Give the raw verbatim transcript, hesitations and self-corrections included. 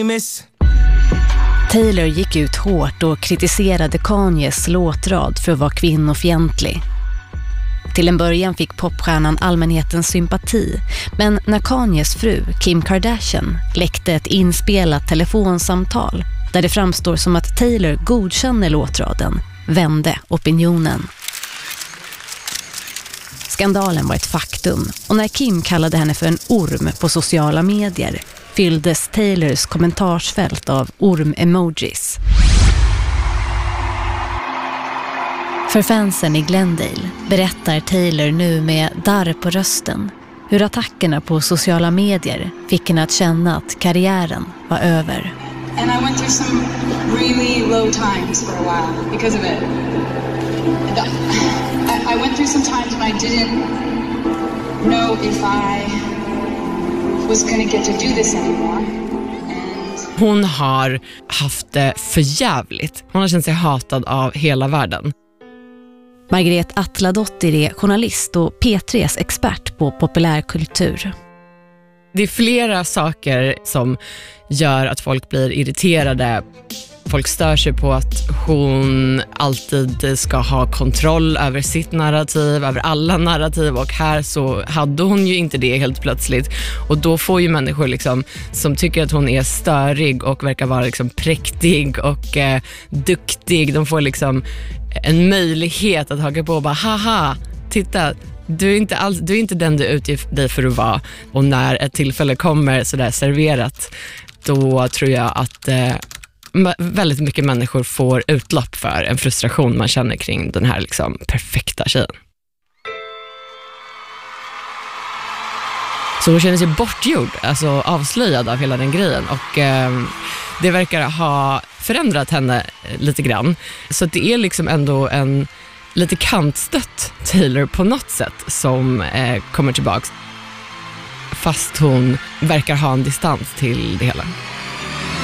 Miss. Taylor gick ut hårt och kritiserade Kanyes låtrad för att vara kvinnofientlig. Till en början fick popstjärnan allmänhetens sympati, men när Kanyes fru Kim Kardashian läckte ett inspelat telefonsamtal där det framstår som att Taylor godkänner låtraden, vände opinionen. Skandalen var ett faktum, och när Kim kallade henne för en orm på sociala medier fylldes Taylors kommentarsfält av orm-emojis. För fansen i Glendale berättar Taylor nu med darr på rösten hur attackerna på sociala medier fick henne att känna att karriären var över. And I went through some really low times for a while because of it. I went through some times when I didn't know if I was going to get to do this anymore. Hon har haft det för jävligt. Hon har känt sig hatad av hela världen. Margret Atladottir är journalist och P tre:s expert på populärkultur. Det är flera saker som gör att folk blir irriterade. Folk stör sig på att hon alltid ska ha kontroll över sitt narrativ, över alla narrativ, och här så hade hon ju inte det helt plötsligt. Och då får ju människor liksom, som tycker att hon är störig och verkar vara liksom präktig och eh, duktig, de får liksom en möjlighet att haka på och bara haha, titta, du är inte alls, du är inte den du utger dig för att vara. Och när ett tillfälle kommer så där serverat, då tror jag att eh, väldigt mycket människor får utlopp för en frustration man känner kring den här liksom perfekta tjejen. Så hon känner sig bortgjord, alltså avslöjad av hela den grejen, och eh, det verkar ha förändrat henne lite grann. Så det är liksom ändå en lite kantstött Taylor på något sätt som eh, kommer tillbaks, fast hon verkar ha en distans till det hela.